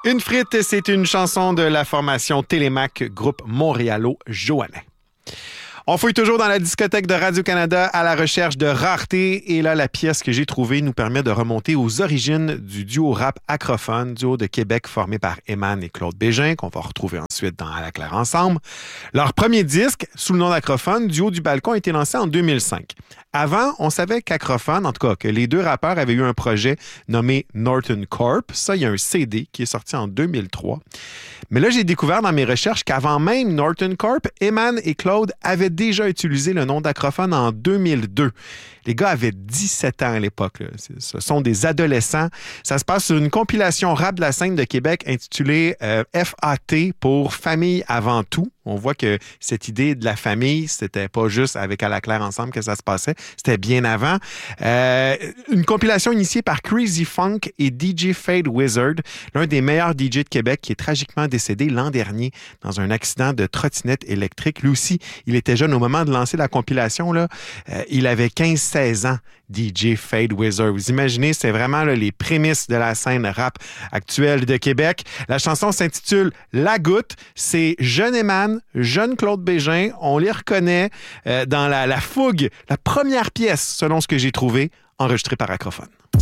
Une frite, c'est une chanson de la formation Télémac, groupe montréalo-joannais. On fouille toujours dans la discothèque de Radio-Canada à la recherche de raretés. Et là, la pièce que j'ai trouvée nous permet de remonter aux origines du duo rap Acrophone, duo de Québec formé par Eman et Claude Bégin, qu'on va retrouver ensuite dans À la Claire ensemble. Leur premier disque, sous le nom d'Acrophone, Duo du Balcon, a été lancé en 2005. Avant, on savait qu'Acrophone, en tout cas, que les deux rappeurs avaient eu un projet nommé Norton Corp. Ça, il y a un CD qui est sorti en 2003. Mais là, j'ai découvert dans mes recherches qu'avant même Norton Corp, Eman et Claude avaient déjà utilisé le nom d'Acrophone en 2002. Les gars avaient 17 ans à l'époque. Là. Ce sont des adolescents. Ça se passe sur une compilation rap de la scène de Québec intitulée FAT pour Famille avant tout. On voit que cette idée de la famille, c'était pas juste avec À la Claire ensemble que ça se passait, c'était bien avant. Une compilation initiée par Crazy Funk et DJ Fade Wizard, l'un des meilleurs DJ de Québec qui est tragiquement décédé l'an dernier dans un accident de trottinette électrique. Lui aussi, il était jeune au moment de lancer la compilation. Là, il avait 15-16 ans, DJ Fade Wizard. Vous imaginez, c'est vraiment là, les prémices de la scène rap actuelle de Québec. La chanson s'intitule La Goutte. C'est jeune Eman, jeune Claude Bégin. On les reconnaît dans la fougue, la première pièce, selon ce que j'ai trouvé, enregistrée par Acrophone.